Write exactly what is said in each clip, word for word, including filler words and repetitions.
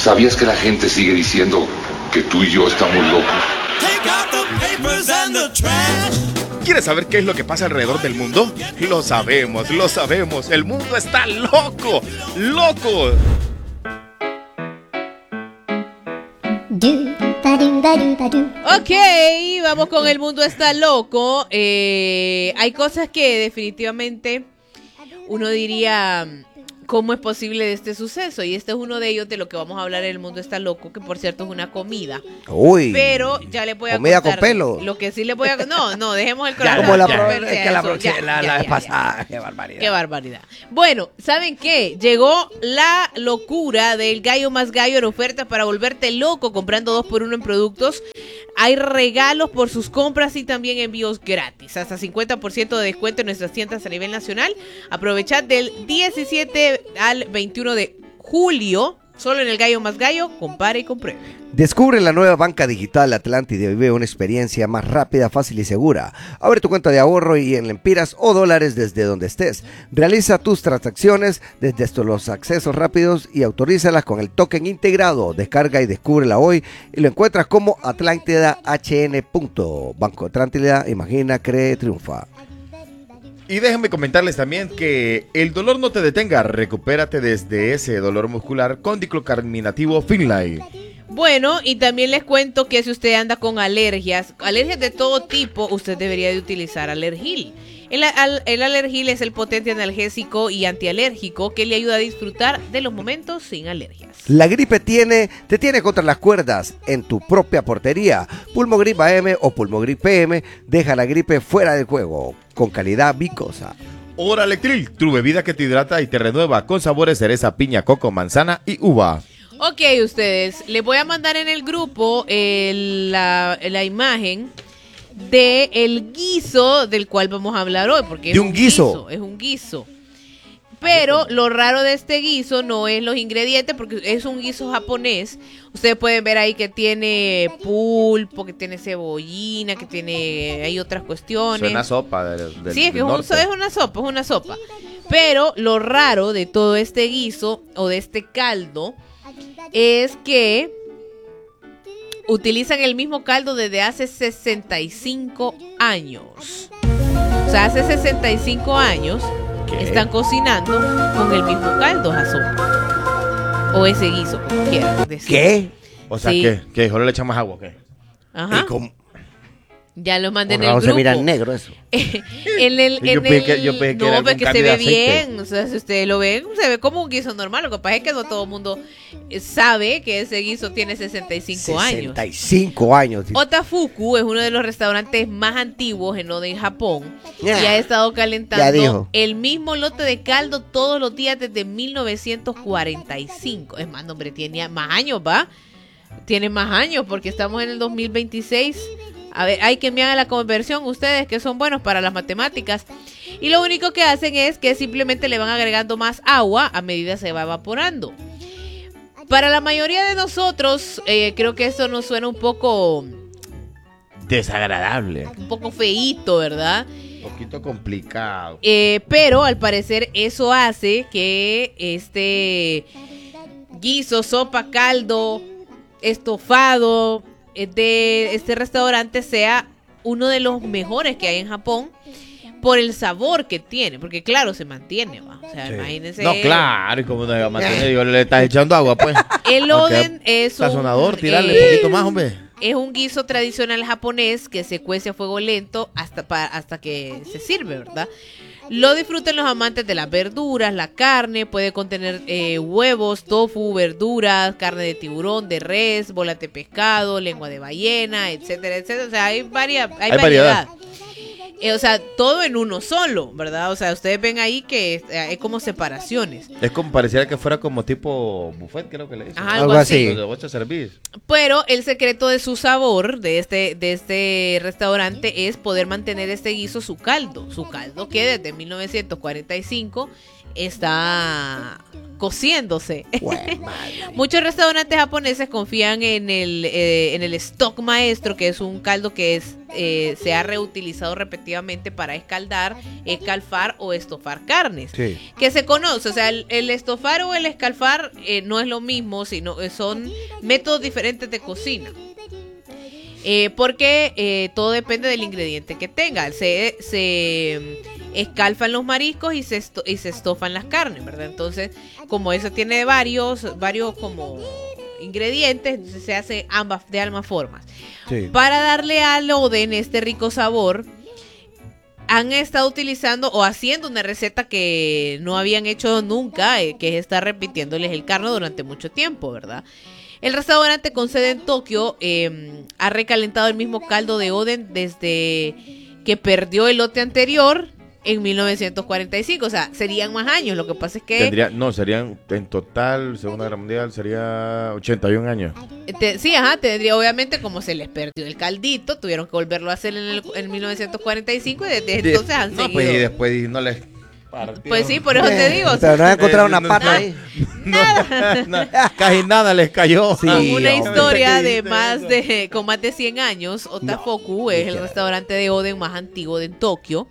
¿Sabías que la gente sigue diciendo que tú y yo estamos locos? ¿Quieres saber qué es lo que pasa alrededor del mundo? Lo sabemos, lo sabemos. El mundo está loco, loco. Ok, vamos con El mundo está loco. Eh, hay cosas que definitivamente uno diría, ¿cómo es posible este suceso? Y este es uno de ellos de lo que vamos a hablar en El mundo está loco, que por cierto es una comida. Uy. Pero ya le voy a comida contar. Con pelo. Lo que sí le voy a... No, no, dejemos el corazón. Como la, pro, es que la, pro, ya, la, ya, la vez pasada. Qué barbaridad. Qué barbaridad. Bueno, ¿saben qué? Llegó la locura del gallo más gallo en oferta para volverte loco comprando dos por uno en productos. Hay regalos por sus compras y también envíos gratis. Hasta cincuenta por ciento de descuento en nuestras tiendas a nivel nacional. Aprovechad del diecisiete al veintiuno de julio. Solo en el Gallo Más Gallo, compare y compruebe. Descubre la nueva banca digital Atlántida y vive una experiencia más rápida, fácil y segura. Abre tu cuenta de ahorro y en lempiras o dólares desde donde estés. Realiza tus transacciones desde estos los accesos rápidos y autorízalas con el token integrado. Descarga y descúbrela hoy y lo encuentras como Atlántida H N. Banco Atlántida, imagina, cree, triunfa. Y déjenme comentarles también que el dolor no te detenga, recupérate desde ese dolor muscular con diclorcarminativo Finlay. Bueno, y también les cuento que si usted anda con alergias, alergias de todo tipo, usted debería de utilizar Alergil. El, al, el Alergil es el potente analgésico y antialérgico que le ayuda a disfrutar de los momentos sin alergias. La gripe tiene, te tiene contra las cuerdas en tu propia portería. Pulmogrip A M o Pulmogrip P M deja la gripe fuera del juego con calidad vicosa. Oralectril, tu bebida que te hidrata y te renueva con sabores cereza, piña, coco, manzana y uva. Ok, ustedes, les voy a mandar en el grupo el, la, la imagen de el guiso del cual vamos a hablar hoy, porque es de un, un guiso. guiso, es un guiso. Pero lo raro de este guiso no es los ingredientes, porque es un guiso japonés. Ustedes pueden ver ahí que tiene pulpo, que tiene cebollina, que tiene hay otras cuestiones. Es una sopa del, del, sí, es que del es, un, es una sopa, es una sopa. Pero lo raro de todo este guiso o de este caldo es que utilizan el mismo caldo desde hace sesenta y cinco años. O sea, hace sesenta y cinco años ¿Qué? Están cocinando con el mismo caldo a sopa. O ese guiso, como quieran decir. ¿Qué? O sea, sí. ¿qué? ¿Qué? ¿Solo le echan más agua o qué? Ajá. Con... Ya lo mandé en el no grupo. Se mira negro eso. en el, yo en pensé el... que, yo pensé que no, era porque algún se ve cambio de aceite. bien. O sea, si ustedes lo ven, se ve como un guiso normal. Lo que pasa es que no todo el mundo sabe que ese guiso tiene sesenta y cinco años. sesenta y cinco años. Otafuku es uno de los restaurantes más antiguos en Oda, en Japón. Yeah. Y ha estado Ya calentando dijo. el mismo lote de caldo todos los días desde mil novecientos cuarenta y cinco. Es más, no, hombre, tiene más años, ¿va? Tiene más años porque estamos en el dos mil veintiséis. A ver, hay que me hagan la conversión ustedes que son buenos para las matemáticas. Y lo único que hacen es que simplemente le van agregando más agua a medida que se va evaporando. Para la mayoría de nosotros, eh, creo que esto nos suena un poco... desagradable. Un poco feíto, ¿verdad? Un poquito complicado. Eh, pero al parecer eso hace que este guiso, sopa, caldo, estofado de este restaurante sea uno de los mejores que hay en Japón por el sabor que tiene, porque claro, se mantiene, ¿va? O sea, sí. Imagínense. No, claro, y como no se mantiene, digo, le estás echando agua, pues. El oden es un sazonador, tirarle eh, un poquito más, hombre. Es un guiso tradicional japonés que se cuece a fuego lento hasta, pa, hasta que se sirve, ¿verdad? Lo disfrutan los amantes de las verduras, la carne, puede contener eh, huevos, tofu, verduras, carne de tiburón, de res, bolas de pescado, lengua de ballena, etcétera, etcétera. O sea, hay, varia, hay, hay variedad. variedad. Eh, o sea, todo en uno solo, ¿verdad? O sea, ustedes ven ahí que es, eh, hay como separaciones. Es como, pareciera que fuera como tipo buffet, creo que le dicen. Ajá, algo, algo así. así. Pero el secreto de su sabor, de este, de este restaurante, es poder mantener este guiso, su caldo. Su caldo que desde mil novecientos cuarenta y cinco está cociéndose. Bueno, madre. Muchos restaurantes japoneses confían en el, eh, en el stock maestro, que es un caldo que es eh, se ha reutilizado repetidamente para escaldar, escalfar o estofar carnes. Sí. Que se conoce, o sea, el, el estofar o el escalfar eh, no es lo mismo, sino eh, son métodos diferentes de cocina. Eh, porque eh, todo depende del ingrediente que tenga. Se, se escalfan los mariscos y se, esto, y se estofan las carnes, ¿verdad? Entonces, como eso tiene varios, varios como ingredientes, entonces se hace ambas de ambas formas. Sí. Para darle al oden este rico sabor, han estado utilizando o haciendo una receta que no habían hecho nunca, eh, que es estar repitiéndoles el carno durante mucho tiempo, ¿verdad? El restaurante con sede en Tokio eh, ha recalentado el mismo caldo de oden desde que perdió el lote anterior en mil novecientos cuarenta y cinco. O sea, serían más años. Lo que pasa es que... Tendría, no, serían en total, Segunda Guerra Mundial, sería ochenta y un años. Te, sí, ajá, tendría, obviamente, como se les perdió el caldito, tuvieron que volverlo a hacer en, el, en mil novecientos cuarenta y cinco y desde De- entonces han no, seguido. pues y después no les partió. Pues sí, por eso te digo. Pero no han encontrado Eh, una no, pata no. ahí. No, no, casi nada les cayó. Sí, Una hombre. historia ¿Qué de dice más eso? de con más de cien años. Otafoku es el restaurante de oden más antiguo de Tokio.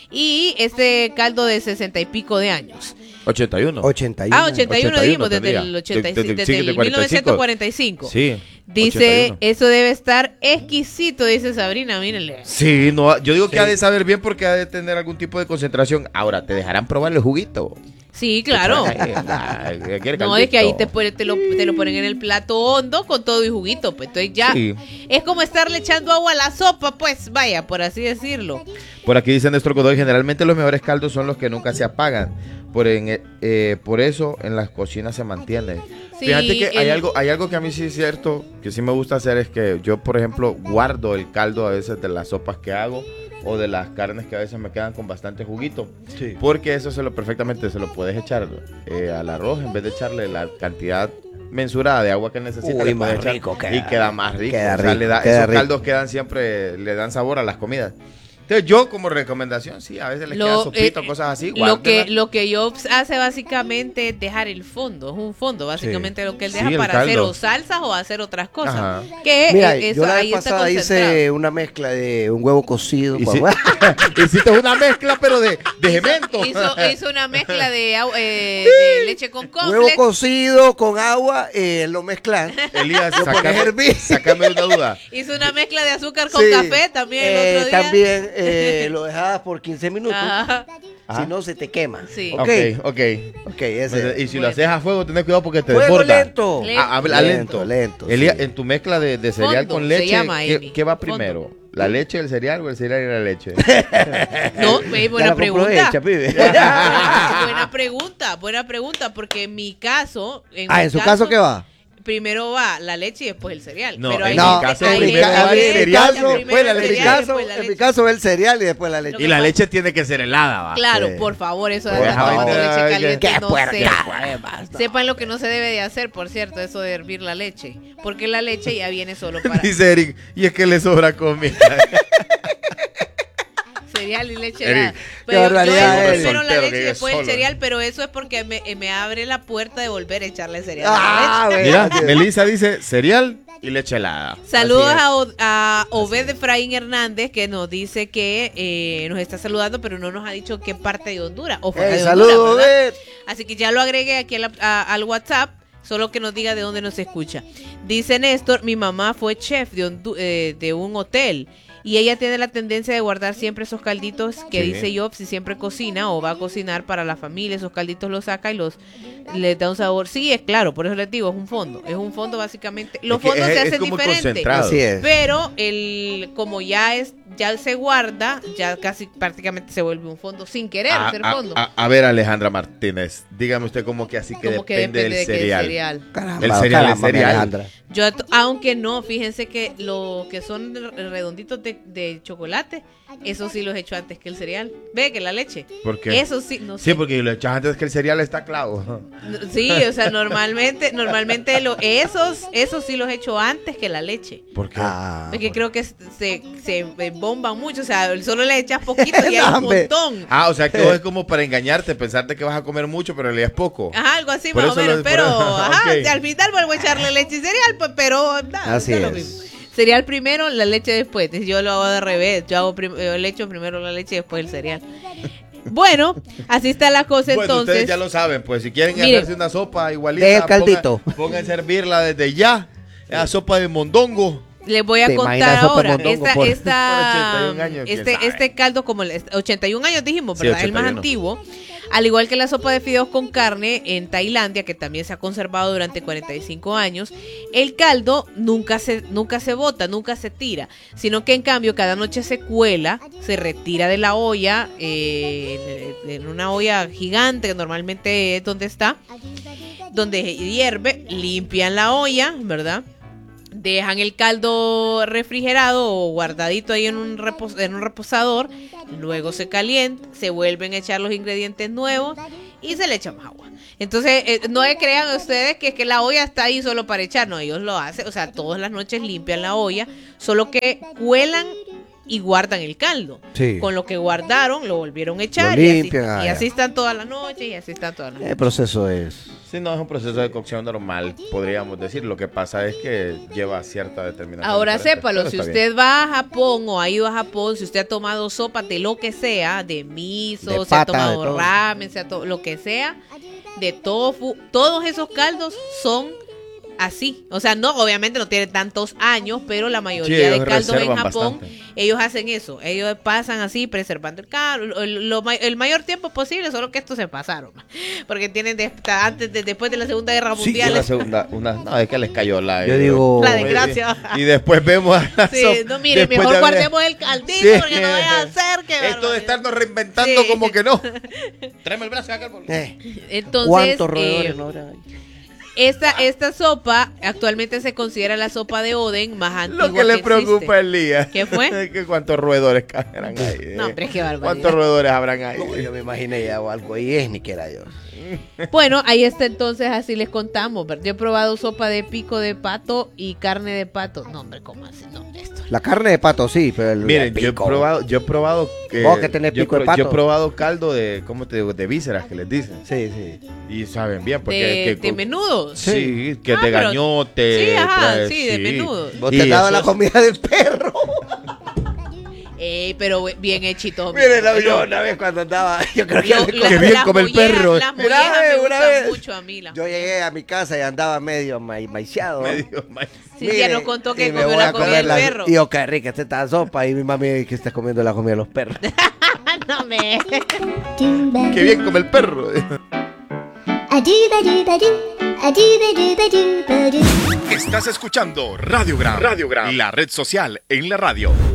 Y este caldo de sesenta y pico de años. ochenta y uno. ochenta y uno. Ah, ochenta y uno dijimos, desde tendría. el, ochenta y Desde cinco, el desde el siglo mil novecientos cuarenta y cinco. Sí. Dice, ochenta y uno. eso debe estar exquisito, dice Sabrina, mírenle. Sí, no, yo digo que Sí. ha de saber bien porque ha de tener algún tipo de concentración. Ahora, te dejarán probar el juguito. Sí, claro. Ay, ¿quiere No, es que ahí te, caldito? pone- te, lo, te lo ponen en el plato hondo con todo y juguito. Pues entonces ya Sí. es como estarle echando agua a la sopa, pues vaya, por así decirlo. Por aquí dice Néstor Godoy, generalmente los mejores caldos son los que nunca se apagan. Por, en, eh, por eso en las cocinas se mantienen. Sí, Fíjate que hay el- algo, hay algo que a mí sí es cierto, que sí me gusta hacer, es que yo, por ejemplo, guardo el caldo a veces de las sopas que hago o de las carnes que a veces me quedan con bastante juguito. Sí. Porque eso se lo perfectamente se lo puedes echar eh, al arroz en vez de echarle la cantidad mensurada de agua que necesita. Uy, le más puedes echar rico queda. y queda más rico. Queda O sea, rico, le da- queda esos rico. caldos quedan siempre, le dan sabor a las comidas. Entonces yo como recomendación, sí, a veces les queda Lo, sopita, eh, cosas así. lo que guárdenlas. lo que Jobs hace básicamente es dejar el fondo, es un fondo básicamente lo que él Sí, deja el para hacer caldo. o salsas o hacer otras cosas. Ajá. Que Mira, eh, eso yo la ahí vez está pasada concentrado. hice una mezcla de un huevo cocido. Hici- con- Hiciste una mezcla, pero de, de gemento. Hizo, hizo una mezcla de, agua- eh, de leche con huevo cornflakes. cocido con agua, eh, lo mezclas. Elías, Lo pones a sácame, hervir. sácame una duda. Hizo una mezcla de azúcar con Sí. café también el Eh, otro día. También eh, lo dejabas por quince minutos. Ajá. Si no, se te quema. Sí. Ok. Ok, ok. Ok, ese. Y si lo Bueno. haces a fuego, tenés cuidado porque te Fuego desborda. lento. Lento. A, a- a lento. Lento, lento, Elías, sí. en tu mezcla de, de cereal Fondo, con se leche, llama, ¿qué, Amy. qué va Fondo. primero? ¿La leche, el cereal o el cereal y la leche? No, eh, Ya buena la compró pregunta. hecha, pibe. Buena pregunta, buena pregunta, porque en mi caso. En Ah, mi ¿en su caso qué va? Primero va la leche y después el cereal. No, Pero en hay mi No, gente- caso, hay en mi, primero gente va ca- el que- en mi cereal, caso, primero en el mi cereal y caso, después la en mi leche. caso el cereal y después la leche. Y la leche tiene que ser helada, va. Claro, Sí. por favor, eso de Por estar favor. tomando leche Ay, caliente qué no puerca. sé. Sepan lo que no se debe de hacer, por cierto, eso de hervir la leche. Porque la leche ya viene solo para Dice Eric, y es que le sobra comida. cereal y leche Eric, helada. qué Pero yo barbaridad, echo Eric. primero la Soltero que leche y vive después el solo. cereal, pero eso es porque me, me abre la puerta de volver a echarle cereal Ah, a la leche. bueno. Mira, Melissa dice cereal y leche helada. Saludos Así es. a, O- a Obed Efraín Hernández, que nos dice que eh, nos está saludando, pero no nos ha dicho qué parte de Honduras. O fuera Eh, de Honduras, saludos, ¿verdad? Obed. Así que ya lo agregué aquí a la- a- al WhatsApp, solo que nos diga de dónde nos escucha. Dice Néstor, mi mamá fue chef de, Hondu- eh, de un hotel y ella tiene la tendencia de guardar siempre esos calditos que Sí. dice Job, si siempre cocina o va a cocinar para la familia, esos calditos los saca y los les da un sabor. Sí, es claro, por eso les digo, es un fondo, es un fondo básicamente. Los Es que fondos es- se es hacen como diferentes. concentrado. Así es. Pero el como ya es ya se guarda, ya casi prácticamente se vuelve un fondo sin querer A, ser a- fondo. a- a ver, Alejandra Martínez, dígame usted como que así que como que depende, depende del de qué cereal. cereal. Caramba, El cereal es caramba, mi cereal. Alejandra. Yo, aunque no, fíjense que lo que son re- redonditos de, de chocolate, Eso sí los he hecho antes que el cereal. Ve que la leche. ¿Por qué? Eso sí, no sé. Sí, porque lo echas antes que el cereal está clavo. Sí, o sea, normalmente, normalmente lo, esos, esos sí los he hecho antes que la leche. ¿Por qué? Ah, Porque creo que se, se bomban mucho, o sea, solo le echas poquito y hay un Hombre. montón. Ah, o sea que vos es como para engañarte, pensarte que vas a comer mucho, pero en realidad es poco. Ajá, algo así Por más o eso menos, lo- pero por- ajá, ok. al final vuelvo a echarle leche y cereal, pues, pero nada, Así es lo es. mismo. Cereal primero, la leche después. Yo lo hago de revés, yo hago prim- yo le echo primero la leche y después el cereal. Bueno, así está la cosa Bueno, entonces. ustedes ya lo saben, pues si quieren Miren. hacerse una sopa igualita, Deje el caldito. Pongan, pongan a servirla desde ya. La sopa de mondongo. Les voy a ¿Te contar imaginas sopa de ahora, mondongo esta, por- esta, por ochenta y un años, quién este, sabe? este caldo como el ochenta y un años dijimos, Sí, ¿verdad? El más ochenta y uno. antiguo. Al igual que la sopa de fideos con carne en Tailandia, que también se ha conservado durante cuarenta y cinco años, el caldo nunca se, nunca se bota, nunca se tira, sino que en cambio cada noche se cuela, se retira de la olla, eh, en, en una olla gigante, que normalmente es donde está, donde hierve, limpian la olla, ¿verdad? Dejan el caldo refrigerado o guardadito ahí en un, repos- en un reposador, luego se calienta, se vuelven a echar los ingredientes nuevos y se le echa más agua. Entonces, eh, no se crean ustedes que, que la olla está ahí solo para echar, no, ellos lo hacen, o sea, todas las noches limpian la olla, solo que cuelan y guardan el caldo. Sí. Con lo que guardaron, lo volvieron a echar Lo y, así, limpian, ah, y ya. así están todas las noches y así están todas las noches. El proceso es. Sí, no, es un proceso de cocción normal, podríamos decir. Lo que pasa es que lleva cierta determinación. Ahora diferente, sépalo, pero si está usted bien. va a Japón o ha ido a Japón, si usted ha tomado sopa de lo que sea, de miso, De se pata, ha tomado de todo. ramen, se ha to- lo que sea, de tofu, todos esos caldos son así. O sea, no, obviamente no tienen tantos años, pero la Sí, mayoría ellos de caldos en reservan Japón, bastante. ellos hacen eso. Ellos pasan así, preservando el caldo, el, lo ma- el mayor tiempo posible, solo que estos se pasaron. Porque tienen de, antes, de, después de la Segunda Guerra Sí, Mundial. una segunda, una, no, es que les cayó la. Yo digo- La desgracia. Y, y después vemos a la Sí, sopa- no, mire, después mejor de haber- guardemos el caldito Sí. porque no vaya a ser que... Esto de estarnos reinventando Sí. como que no. Tráeme el brazo acá. por- Eh, Entonces, ¿Cuántos eh, roedores no habrá ahí? esta, esta sopa actualmente se considera la sopa de Oden más antigua Lo que le existe. preocupa a Elías. ¿Qué fue? Es que cuántos roedores caerán ahí. eh. No, hombre, qué barbaridad. ¿Cuántos roedores habrán ahí? No, yo me imaginé ya o algo y es ni que era yo. Bueno, ahí está entonces, así les contamos. ¿verdad? Yo he probado sopa de pico de pato y carne de pato. No, hombre, ¿cómo así? No, esto. La carne de pato sí, pero el Miren, el yo he pico. probado, yo he probado que, Vos que tenés yo, pico de pro- pato. yo he probado caldo de, ¿cómo te digo? De vísceras que les dicen. Sí, sí. Y saben bien, porque De, que- de menudos. Sí, que Ah, de pero- gañote. Sí, ajá, trae- sí, de menudo. Vos Y te dabas eso la es- comida del perro. Ey, pero bien hechito. Miren, la Lo- yo una vez cuando andaba, yo creo que lo- le la- Qué bien las come el mollejas- perro. Las Mira, mollejas eh, me una gustan vez. mucho a mí. las Yo llegué a mi casa y andaba medio ma maiciado. Medio mal. Sí, ya nos contó que y me comió voy la a comida comer del la- perro. Y yo, qué rica esta esta sopa. Y mi mami que está comiendo la comida de los perros. No me. Qué bien come el perro. Estás escuchando Radiogram, Radiogram, la red social en la radio.